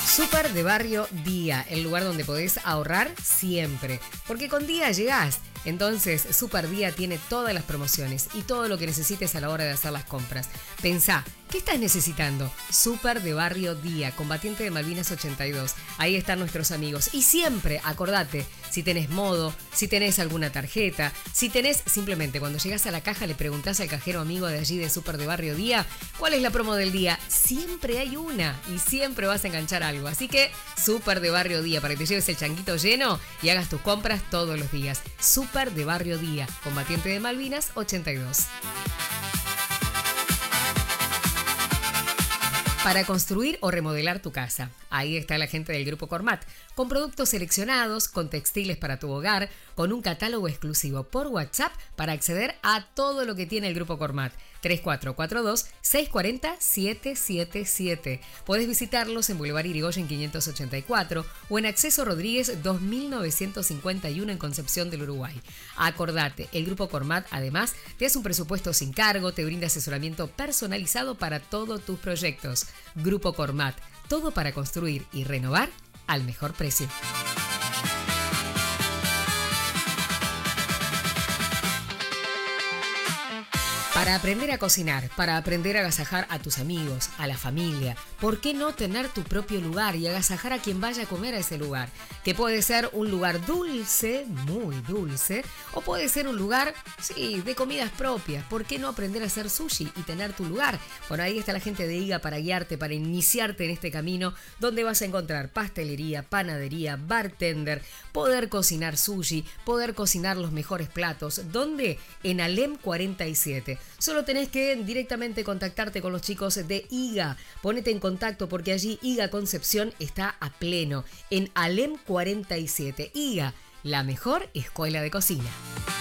Super de Barrio Día, el lugar donde podés ahorrar siempre. Porque con Día llegás. Entonces, Super Día tiene todas las promociones y todo lo que necesites a la hora de hacer las compras. Pensá, ¿qué estás necesitando? Super de Barrio Día, combatiente de Malvinas 82. Ahí están nuestros amigos. Y siempre, acordate, si tenés modo, si tenés alguna tarjeta, si tenés, simplemente cuando llegás a la caja le preguntás al cajero amigo de allí de Super de Barrio Día, ¿cuál es la promo del día? Siempre hay una y siempre vas a enganchar algo. Así que, Super de Barrio Día, para que te lleves el changuito lleno y hagas tus compras todos los días. Super de Barrio Día, combatiente de Malvinas 82. Para construir o remodelar tu casa. Ahí está la gente del Grupo Cormat, con productos seleccionados, con textiles para tu hogar, con un catálogo exclusivo por WhatsApp para acceder a todo lo que tiene el Grupo Cormat. 3442-640-777. Podés visitarlos en Boulevard Irigoyen 584 o en Acceso Rodríguez 2951 en Concepción del Uruguay. Acordate, el Grupo Cormat además te hace un presupuesto sin cargo, te brinda asesoramiento personalizado para todos tus proyectos. Grupo Cormat, todo para construir y renovar al mejor precio. Para aprender a cocinar, para aprender a agasajar a tus amigos, a la familia, ¿por qué no tener tu propio lugar y agasajar a quien vaya a comer a ese lugar? Que puede ser un lugar dulce, muy dulce, o puede ser un lugar, sí, de comidas propias. ¿Por qué no aprender a hacer sushi y tener tu lugar? Bueno, ahí está la gente de IGA para guiarte, para iniciarte en este camino, donde vas a encontrar pastelería, panadería, bartender, poder cocinar sushi, poder cocinar los mejores platos. ¿Dónde? En Alem 47. Solo tenés que directamente contactarte con los chicos de IGA. Ponete en contacto porque allí IGA Concepción está a pleno. En Alem 47. IGA, la mejor escuela de cocina.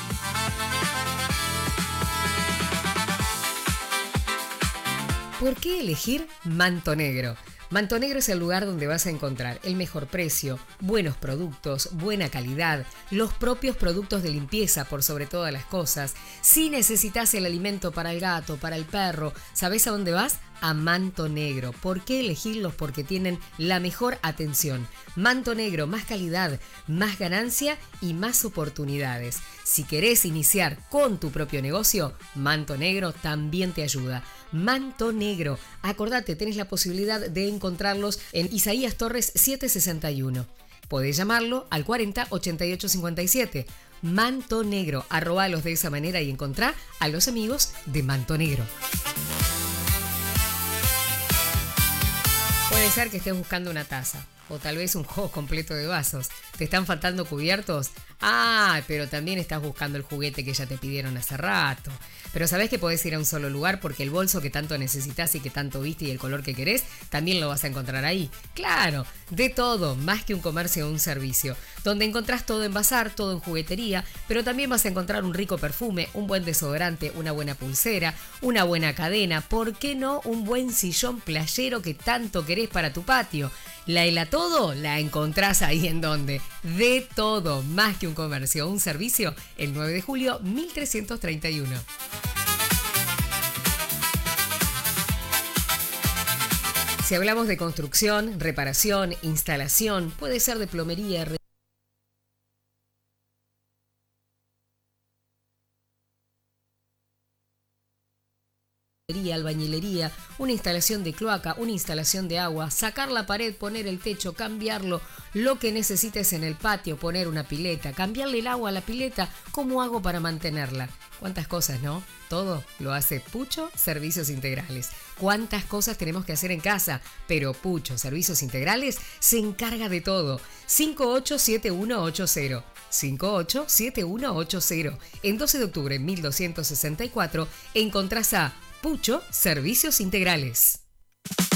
¿Por qué elegir Manto Negro? Manto Negro es el lugar donde vas a encontrar el mejor precio, buenos productos, buena calidad, los propios productos de limpieza por sobre todas las cosas. Si necesitas el alimento para el gato, para el perro, ¿sabes a dónde vas? A Manto Negro. ¿Por qué elegirlos? Porque tienen la mejor atención. Manto Negro, más calidad, más ganancia y más oportunidades. Si querés iniciar con tu propio negocio, Manto Negro también te ayuda. Manto Negro. Acordate, tenés la posibilidad de encontrarlos en Isaías Torres 761. Podés llamarlo al 40 88 57. Manto Negro. Arrobalos de esa manera y encontrá a los amigos de Manto Negro. Puede ser que estés buscando una taza o tal vez un juego completo de vasos. ¿Te están faltando cubiertos? Ah, pero también estás buscando el juguete que ya te pidieron hace rato. Pero sabés que podés ir a un solo lugar porque el bolso que tanto necesitas y que tanto viste y el color que querés, también lo vas a encontrar ahí. Claro, de todo, más que un comercio o un servicio, donde encontrás todo en bazar, todo en juguetería, pero también vas a encontrar un rico perfume, un buen desodorante, una buena pulsera, una buena cadena, ¿por qué no un buen sillón playero que tanto querés para tu patio? La Helatodo la encontrás ahí en donde. De todo, más que un comercio o un servicio, el 9 de julio 1331. Si hablamos de construcción, reparación, instalación, puede ser de plomería, albañilería, una instalación de cloaca, una instalación de agua, sacar la pared, poner el techo, cambiarlo, lo que necesites en el patio, poner una pileta, cambiarle el agua a la pileta, ¿cómo hago para mantenerla? ¿Cuántas cosas, no? Todo lo hace Pucho Servicios Integrales. ¿Cuántas cosas tenemos que hacer en casa? Pero Pucho Servicios Integrales se encarga de todo. 587180. 587180. En 12 de octubre 1264 encontrás a Pucho Servicios Integrales.